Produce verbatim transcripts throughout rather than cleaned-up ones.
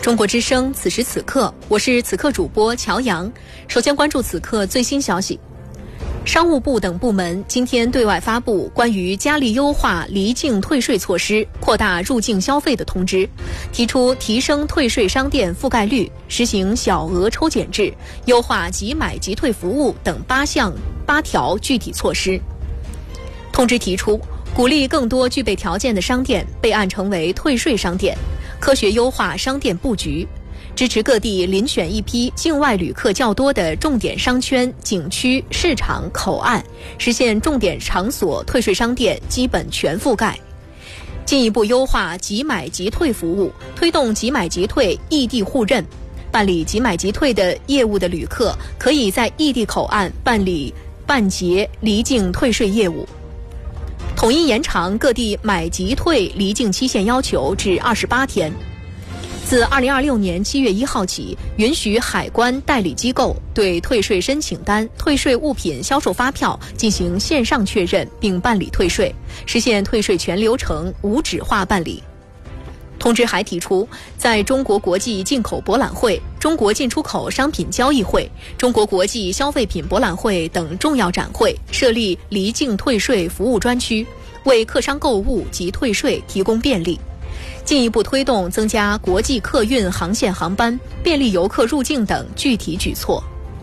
中国之声，此时此刻，我是此刻主播乔阳。首先关注此刻最新消息。商务部等部门今天对外发布关于加力优化离境退税措施、扩大入境消费的通知，提出提升退税商店覆盖率、实行小额抽检制、优化即买即退服务等八项八条具体措施。通知提出，鼓励更多具备条件的商店备案成为退税商店，科学优化商店布局，支持各地遴选一批境外旅客较多的重点商圈、景区、市场、口岸，实现重点场所退税商店基本全覆盖。进一步优化即买即退服务，推动即买即退异地互认。办理即买即退的业务的旅客，可以在异地口岸办理办结离境退税业务。统一延长各地买即退离境期限要求至二十八天。自二零二六年七月一号起，允许海关代理机构对退税申请单、退税物品销售发票进行线上确认并办理退税，实现退税全流程无纸化办理。通知还提出，在中国国际进口博览会、中国进出口商品交易会、中国国际消费品博览会等重要展会设立离境退税服务专区，为客商购物及退税提供便利。进一步推动增加国际客运航线航班，便利游客入境等具体举措。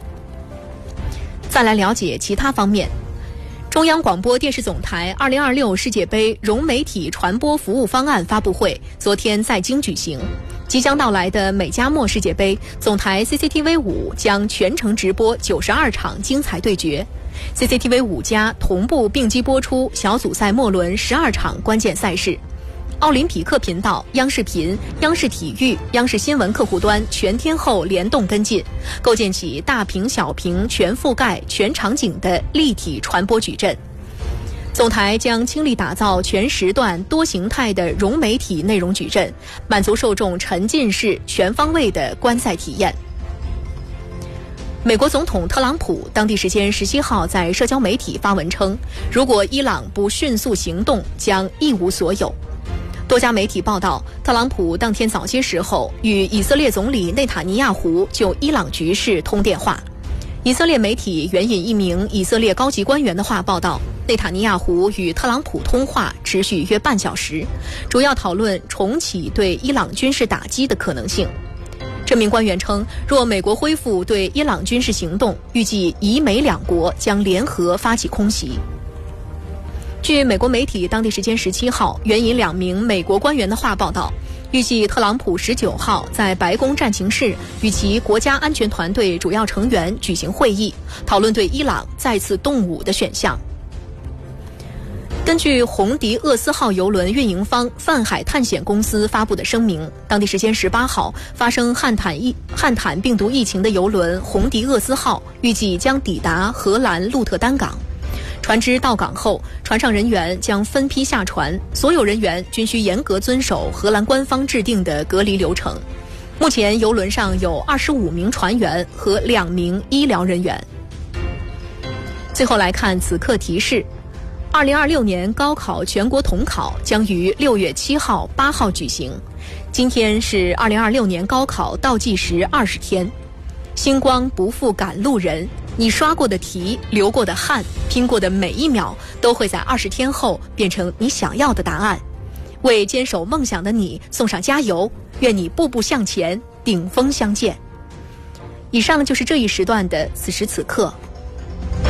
再来了解其他方面。中央广播电视总台二零二六世界杯融媒体传播服务方案发布会昨天在京举行。即将到来的美加墨世界杯，总台 C C T V 五将全程直播九十二场精彩对决。C C T V 五加同步并机播出小组赛末轮十二场关键赛事。奥林匹克频道、央视频、央视体育、央视新闻客户端全天候联动跟进，构建起大屏小屏全覆盖全场景的立体传播矩阵。总台将倾力打造全时段多形态的融媒体内容矩阵，满足受众沉浸式全方位的观赛体验。美国总统特朗普当地时间十七号在社交媒体发文称，如果伊朗不迅速行动，将一无所有。多家媒体报道，特朗普当天早些时候与以色列总理内塔尼亚胡就伊朗局势通电话。以色列媒体援引一名以色列高级官员的话报道，内塔尼亚胡与特朗普通话持续约半小时，主要讨论重启对伊朗军事打击的可能性。这名官员称，若美国恢复对伊朗军事行动，预计以美两国将联合发起空袭。据美国媒体当地时间十七号援引两名美国官员的话报道，预计特朗普十九号在白宫战情室与其国家安全团队主要成员举行会议，讨论对伊朗再次动武的选项。根据红迪厄斯号邮轮运营方泛海探险公司发布的声明，当地时间十八号发生汉坦疫汉坦病毒疫情的邮轮红迪厄斯号预计将抵达荷兰鹿特丹港。船只到港后，船上人员将分批下船，所有人员均需严格遵守荷兰官方制定的隔离流程。目前邮轮上有二十五名船员和两名医疗人员。最后来看此刻提示，二零二六年高考全国统考将于六月七号、八号举行。今天是二零二六年高考倒计时二十天。星光不负赶路人，你刷过的题、流过的汗、拼过的每一秒，都会在二十天后变成你想要的答案。为坚守梦想的你送上加油，愿你步步向前，顶峰相见。以上就是这一时段的此时此刻。